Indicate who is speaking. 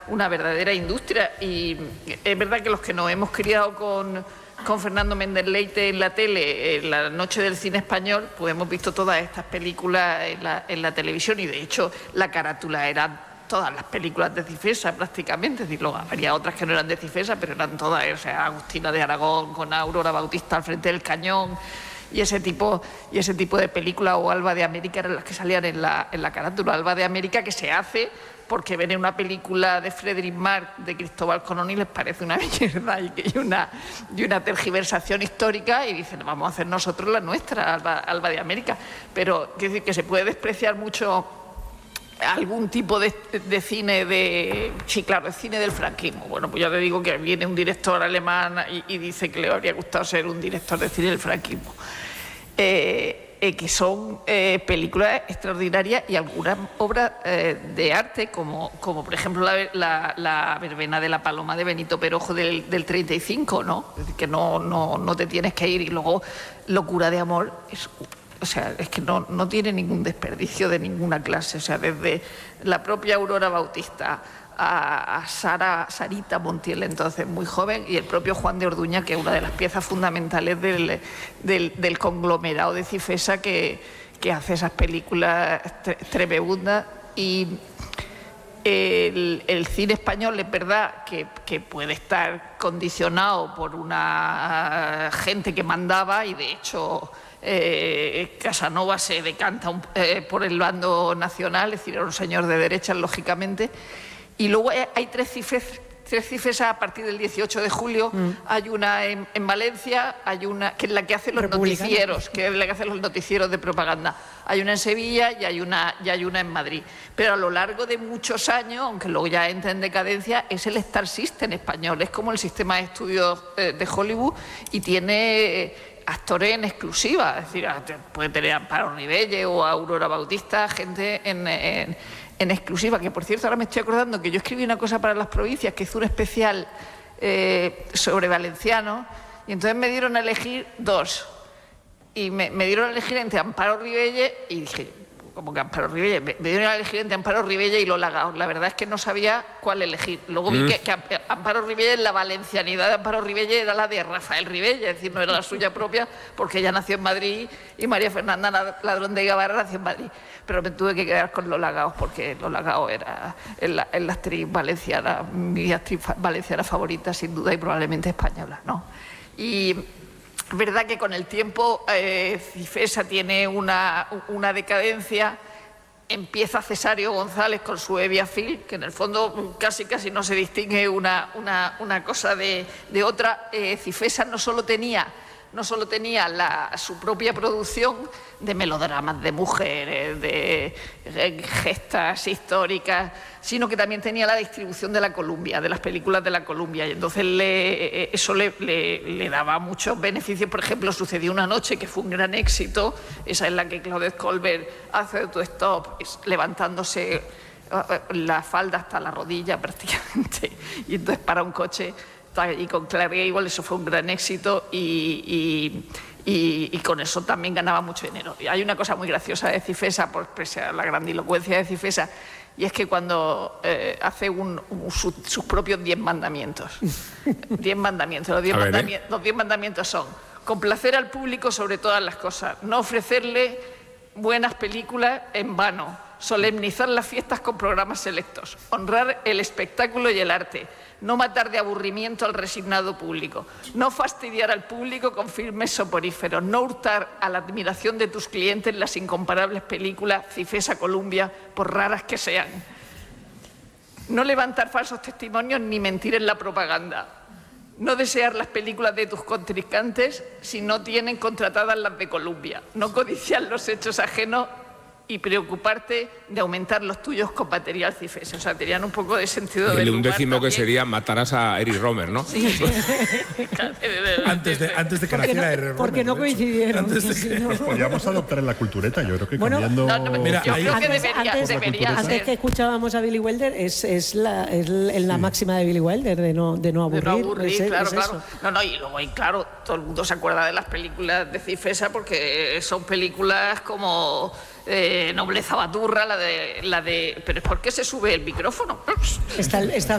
Speaker 1: una verdadera industria, y es verdad que los que nos hemos criado con Fernando Méndez Leite en la tele, en la noche del cine español, pues hemos visto todas estas películas en la televisión, y de hecho la carátula eran todas las películas de Cifesa prácticamente, es decir, luego habría otras que no eran de Cifesa, pero eran todas, o sea, Agustina de Aragón con Aurora Bautista al frente del cañón y ese tipo de películas, o Alba de América, eran las que salían en la carátula. Alba de América, que se hace porque ven una película de Frederick Marx de Cristóbal Colón y les parece una mierda y una tergiversación histórica, y dicen, vamos a hacer nosotros la nuestra, Alba de América. Pero quiero decir que se puede despreciar mucho algún tipo de cine sí, claro, el cine del franquismo. Bueno, pues ya te digo que viene un director alemán y dice que le habría gustado ser un director de cine del franquismo. Que son películas extraordinarias, y algunas obras de arte, como por ejemplo la verbena de la Paloma de Benito Perojo del 35, ¿no? Es decir, que no te tienes que ir. Y luego Locura de amor es que no tiene ningún desperdicio de ninguna clase. O sea, desde la propia Aurora Bautista a Sarita Montiel, entonces muy joven, y el propio Juan de Orduña, que es una de las piezas fundamentales del conglomerado de Cifesa, que hace esas películas tremendas. Y el cine español es verdad que puede estar condicionado por una gente que mandaba, y de hecho Casanova se decanta por el bando nacional, es decir, era un señor de derechas, lógicamente. Y luego hay tres Cifesas a partir del 18 de julio. Hay una en Valencia, hay una que es la que hace los noticieros, que es la que hace los noticieros de propaganda. Hay una en Sevilla y hay una en Madrid. Pero a lo largo de muchos años, aunque luego ya entra en decadencia, es el Star System español. Es como el sistema de estudios de Hollywood, y tiene actores en exclusiva. Es decir, puede tener a Amparo Rivelle o a Aurora Bautista, gente en exclusiva. Que por cierto, ahora me estoy acordando que yo escribí una cosa para Las Provincias, que hizo un especial sobre valencianos, y entonces me dieron a elegir dos, y me dieron a elegir entre Amparo Rivelle, y dije, como que Amparo Rivelle, me dieron a elegir entre Amparo Rivelle y Lola Gaos. La verdad es que no sabía cuál elegir. Luego vi que Amparo Rivelle, la valencianidad de Amparo Rivelle era la de Rafael Rivelle, es decir, no era la suya propia, porque ella nació en Madrid y María Fernanda Ladrón de Guevara nació en Madrid. Pero me tuve que quedar con Lola Gaos, porque Lola Gaos era la actriz valenciana, mi actriz valenciana favorita, sin duda, y probablemente española, ¿no? Y es verdad que con el tiempo Cifesa tiene una decadencia. Empieza Cesario González con su Evia Film, que en el fondo casi no se distingue una cosa de otra. Cifesa no solo tenía su propia producción de melodramas de mujeres, de gestas históricas, sino que también tenía la distribución de la Columbia, de las películas de la Columbia, y entonces eso le daba muchos beneficios. Por ejemplo, Sucedió una noche, que fue un gran éxito, esa es la que Claudette Colbert hace autostop, levantándose la falda hasta la rodilla prácticamente, y entonces para un coche. Y con Clark Gable eso fue un gran éxito, y con eso también ganaba mucho dinero. Y hay una cosa muy graciosa de Cifesa, por expresar la grandilocuencia de Cifesa, y es que cuando hace sus propios 10 mandamientos. 10 mandamientos. Los 10 mandamientos son: complacer al público sobre todas las cosas, no ofrecerle buenas películas en vano, solemnizar las fiestas con programas selectos, honrar el espectáculo y el arte, no matar de aburrimiento al resignado público, no fastidiar al público con filmes soporíferos, no hurtar a la admiración de tus clientes las incomparables películas Cifesa Columbia, por raras que sean, no levantar falsos testimonios ni mentir en la propaganda, no desear las películas de tus contrincantes si no tienen contratadas las de Columbia, no codiciar los hechos ajenos y preocuparte de aumentar los tuyos con material Cifesa. O sea, tenían un poco de sentido del humor.
Speaker 2: El 11º
Speaker 1: también.
Speaker 2: que sería matarás a Eric Romer, ¿no?
Speaker 1: Sí.
Speaker 3: antes de que naciera Eric Romer.
Speaker 4: Porque no coincidieron.
Speaker 3: Pues podríamos adoptar en la cultureta, yo creo que cambiando...
Speaker 1: Mira, yo creo que debería
Speaker 4: antes que escuchábamos a Billy Wilder, es la máxima de Billy Wilder, de no aburrir.
Speaker 1: De no aburrir, claro. No, y luego, claro, todo el mundo se acuerda de las películas de Cifesa, porque son películas como... Nobleza Baturra, la de... ¿Pero por qué se sube el micrófono?
Speaker 4: Está